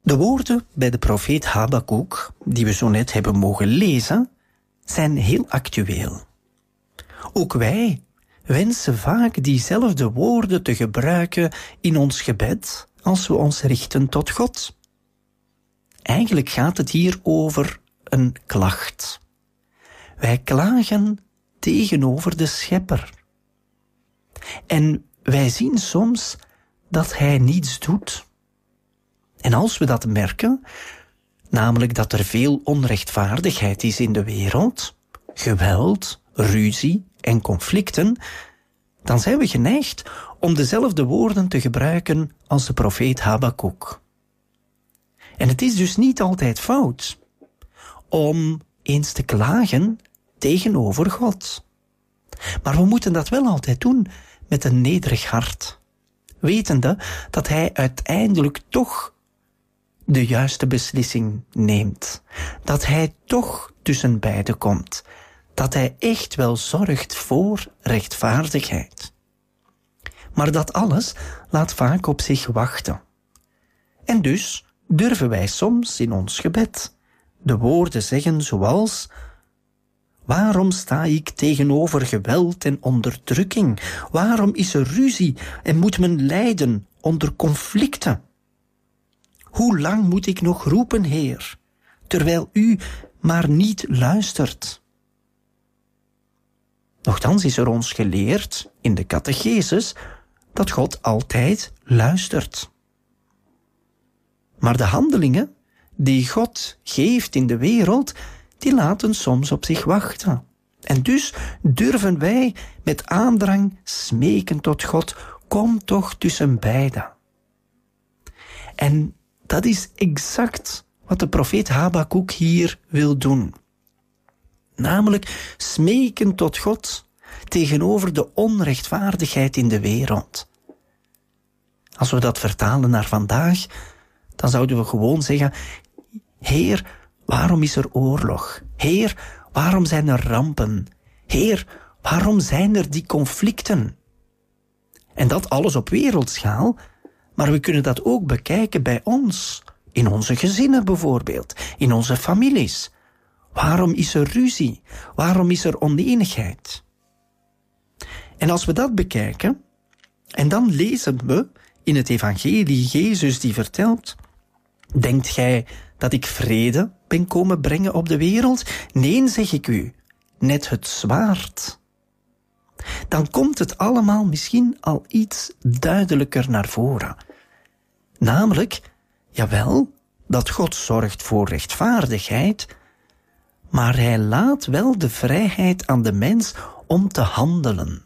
De woorden bij de profeet Habakuk, die we zo net hebben mogen lezen, zijn heel actueel. Ook wij wensen vaak diezelfde woorden te gebruiken in ons gebed als we ons richten tot God. Eigenlijk gaat het hier over een klacht. Wij klagen tegenover de Schepper. En wij zien soms dat Hij niets doet. En als we dat merken, namelijk dat er veel onrechtvaardigheid is in de wereld, geweld, ruzie en conflicten, dan zijn we geneigd om dezelfde woorden te gebruiken als de profeet Habakuk. En het is dus niet altijd fout om eens te klagen tegenover God. Maar we moeten dat wel altijd doen met een nederig hart, wetende dat Hij uiteindelijk toch de juiste beslissing neemt. Dat Hij toch tussen beiden komt. Dat Hij echt wel zorgt voor rechtvaardigheid. Maar dat alles laat vaak op zich wachten. En dus durven wij soms in ons gebed de woorden zeggen zoals: waarom sta ik tegenover geweld en onderdrukking? Waarom is er ruzie en moet men lijden onder conflicten? Hoe lang moet ik nog roepen, Heer, terwijl u maar niet luistert? Nochtans is er ons geleerd in de catechesis dat God altijd luistert. Maar de handelingen die God geeft in de wereld, die laten soms op zich wachten. En dus durven wij met aandrang smeken tot God: kom toch tussen beiden. En dat is exact wat de profeet Habakuk hier wil doen. Namelijk smeken tot God tegenover de onrechtvaardigheid in de wereld. Als we dat vertalen naar vandaag, dan zouden we gewoon zeggen: Heer, waarom is er oorlog? Heer, waarom zijn er rampen? Heer, waarom zijn er die conflicten? En dat alles op wereldschaal, maar we kunnen dat ook bekijken bij ons, in onze gezinnen bijvoorbeeld, in onze families. Waarom is er ruzie? Waarom is er oneenigheid? En als we dat bekijken, en dan lezen we in het evangelie Jezus die vertelt: denkt gij dat ik vrede ben komen brengen op de wereld? Nee, zeg ik u, net het zwaard. Dan komt het allemaal misschien al iets duidelijker naar voren. Namelijk, jawel, dat God zorgt voor rechtvaardigheid, maar Hij laat wel de vrijheid aan de mens om te handelen.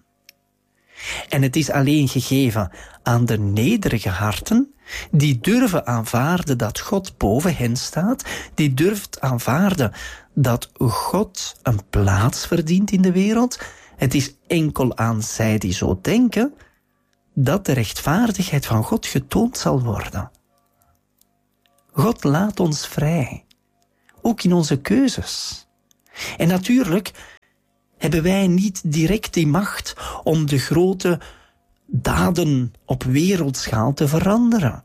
En het is alleen gegeven aan de nederige harten, die durven aanvaarden dat God boven hen staat, die durft aanvaarden dat God een plaats verdient in de wereld. Het is enkel aan zij die zo denken dat de rechtvaardigheid van God getoond zal worden. God laat ons vrij, ook in onze keuzes. En natuurlijk hebben wij niet direct die macht om de grote daden op wereldschaal te veranderen.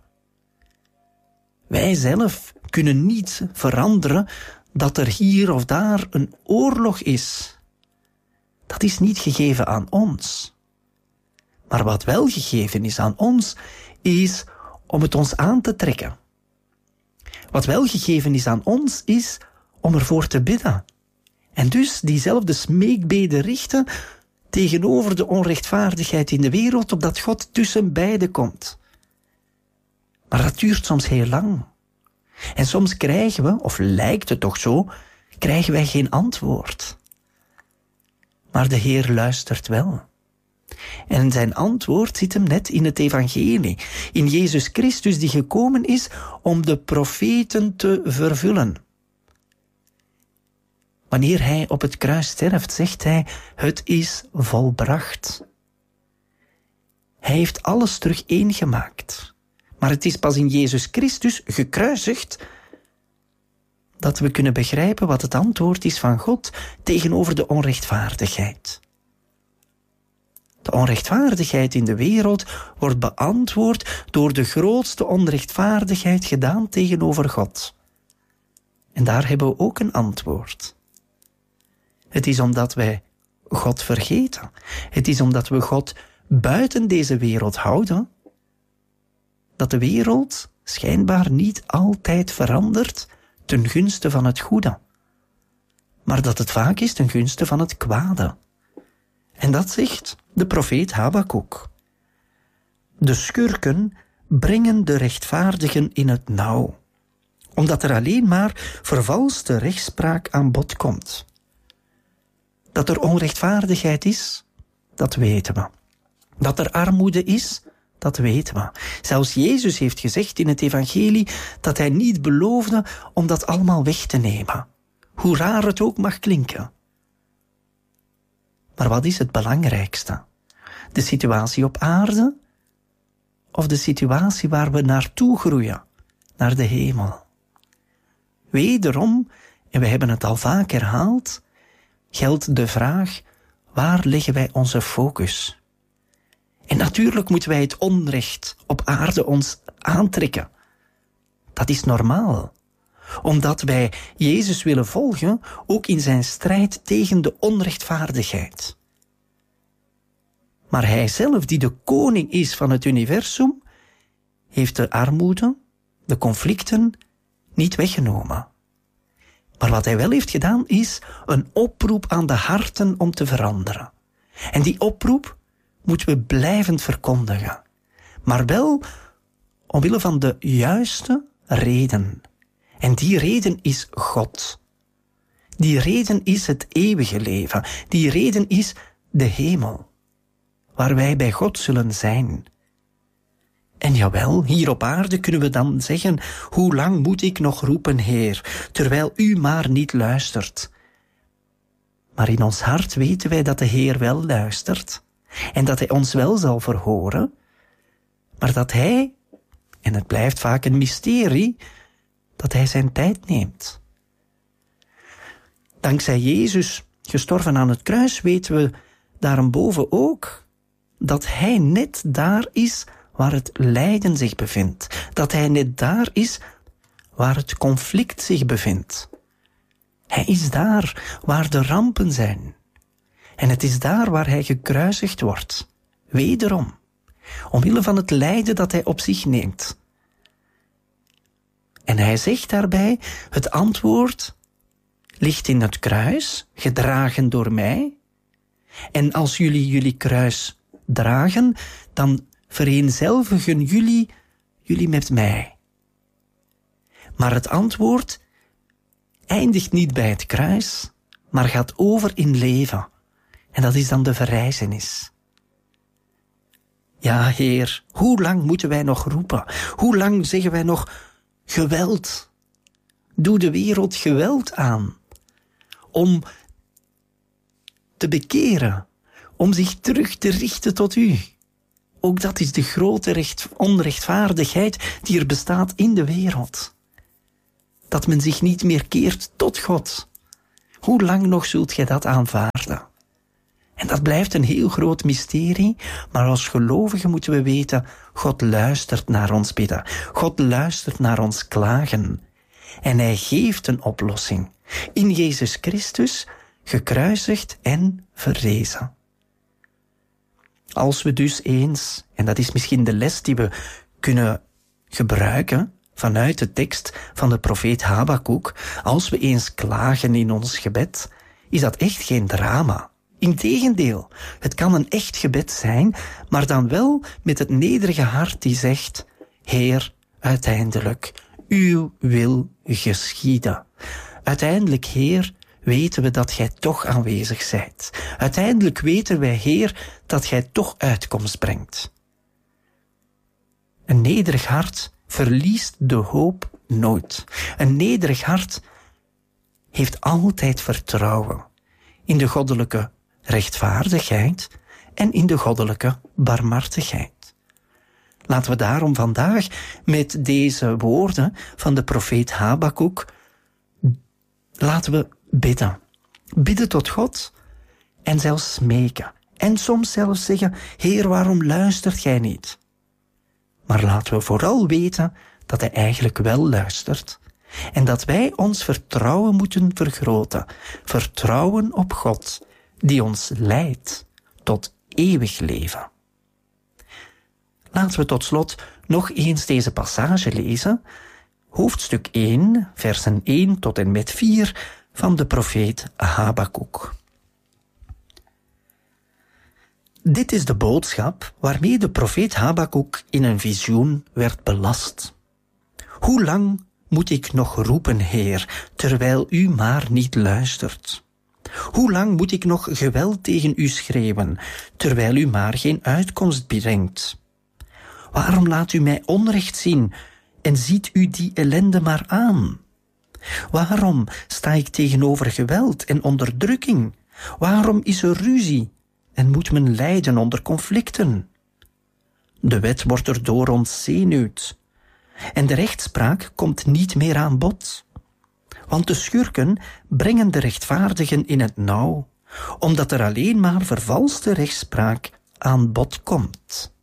Wij zelf kunnen niet veranderen dat er hier of daar een oorlog is. Dat is niet gegeven aan ons. Maar wat wel gegeven is aan ons, is om het ons aan te trekken. Wat wel gegeven is aan ons, is om ervoor te bidden. En dus diezelfde smeekbeden richten tegenover de onrechtvaardigheid in de wereld, opdat God tussen beiden komt. Maar dat duurt soms heel lang. En soms krijgen we, of lijkt het toch zo, krijgen wij geen antwoord. Maar de Heer luistert wel. En zijn antwoord zit hem net in het evangelie, in Jezus Christus die gekomen is om de profeten te vervullen. Wanneer hij op het kruis sterft, zegt hij: het is volbracht. Hij heeft alles terug eengemaakt. Maar het is pas in Jezus Christus gekruisigd dat we kunnen begrijpen wat het antwoord is van God tegenover de onrechtvaardigheid. De onrechtvaardigheid in de wereld wordt beantwoord door de grootste onrechtvaardigheid gedaan tegenover God. En daar hebben we ook een antwoord. Het is omdat wij God vergeten. Het is omdat we God buiten deze wereld houden, dat de wereld schijnbaar niet altijd verandert ten gunste van het goede, maar dat het vaak is ten gunste van het kwade. En dat zegt de profeet Habakuk. De schurken brengen de rechtvaardigen in het nauw, omdat er alleen maar vervalste rechtspraak aan bod komt. Dat er onrechtvaardigheid is, dat weten we. Dat er armoede is, dat weten we. Zelfs Jezus heeft gezegd in het evangelie dat hij niet beloofde om dat allemaal weg te nemen. Hoe raar het ook mag klinken. Maar wat is het belangrijkste? De situatie op aarde of de situatie waar we naartoe groeien, naar de hemel? Wederom, en we hebben het al vaak herhaald, geldt de vraag, waar leggen wij onze focus? En natuurlijk moeten wij het onrecht op aarde ons aantrekken. Dat is normaal. Omdat wij Jezus willen volgen, ook in zijn strijd tegen de onrechtvaardigheid. Maar hij zelf, die de koning is van het universum, heeft de armoede, de conflicten niet weggenomen. Maar wat hij wel heeft gedaan, is een oproep aan de harten om te veranderen. En die oproep moeten we blijvend verkondigen. Maar wel omwille van de juiste reden. En die reden is God. Die reden is het eeuwige leven. Die reden is de hemel, waar wij bij God zullen zijn. En jawel, hier op aarde kunnen we dan zeggen, hoe lang moet ik nog roepen, Heer, terwijl u maar niet luistert. Maar in ons hart weten wij dat de Heer wel luistert en dat hij ons wel zal verhoren, maar dat hij, en het blijft vaak een mysterie, dat hij zijn tijd neemt. Dankzij Jezus, gestorven aan het kruis, weten we daarboven ook dat hij net daar is waar het lijden zich bevindt. Dat hij net daar is waar het conflict zich bevindt. Hij is daar waar de rampen zijn. En het is daar waar hij gekruisigd wordt. Wederom. Omwille van het lijden dat hij op zich neemt. En hij zegt daarbij, het antwoord ligt in het kruis, gedragen door mij. En als jullie kruis dragen, dan vereenzelvigen jullie met mij. Maar het antwoord eindigt niet bij het kruis, maar gaat over in leven. En dat is dan de verrijzenis. Ja, Heer, hoe lang moeten wij nog roepen? Hoe lang zeggen wij nog geweld? Doe de wereld geweld aan. Om te bekeren. Om zich terug te richten tot u. Ook dat is de grote onrechtvaardigheid die er bestaat in de wereld. Dat men zich niet meer keert tot God. Hoe lang nog zult gij dat aanvaarden? En dat blijft een heel groot mysterie, maar als gelovigen moeten we weten, God luistert naar ons bidden. God luistert naar ons klagen. En hij geeft een oplossing. In Jezus Christus, gekruisigd en verrezen. Als we dus eens, en dat is misschien de les die we kunnen gebruiken vanuit de tekst van de profeet Habakuk, als we eens klagen in ons gebed, is dat echt geen drama. Integendeel, het kan een echt gebed zijn, maar dan wel met het nederige hart die zegt, Heer, uiteindelijk, uw wil geschieden. Uiteindelijk, Heer, weten we dat gij toch aanwezig zijt. Uiteindelijk weten wij, Heer, dat gij toch uitkomst brengt. Een nederig hart verliest de hoop nooit. Een nederig hart heeft altijd vertrouwen in de goddelijke rechtvaardigheid en in de goddelijke barmhartigheid. Laten we daarom vandaag met deze woorden van de profeet Habakuk, laten we bidden. Bidden tot God en zelfs smeken. En soms zelfs zeggen, Heer, waarom luistert gij niet? Maar laten we vooral weten dat hij eigenlijk wel luistert. En dat wij ons vertrouwen moeten vergroten. Vertrouwen op God, die ons leidt tot eeuwig leven. Laten we tot slot nog eens deze passage lezen. Hoofdstuk 1, versen 1 tot en met 4 van de profeet Habakuk. Dit is de boodschap waarmee de profeet Habakuk in een visioen werd belast. Hoe lang moet ik nog roepen, Heer, terwijl u maar niet luistert? Hoe lang moet ik nog geweld tegen u schreeuwen, terwijl u maar geen uitkomst brengt? Waarom laat u mij onrecht zien en ziet u die ellende maar aan? Waarom sta ik tegenover geweld en onderdrukking? Waarom is er ruzie en moet men lijden onder conflicten? De wet wordt erdoor ontzenuwd en de rechtspraak komt niet meer aan bod. Want de schurken brengen de rechtvaardigen in het nauw, omdat er alleen maar vervalste rechtspraak aan bod komt.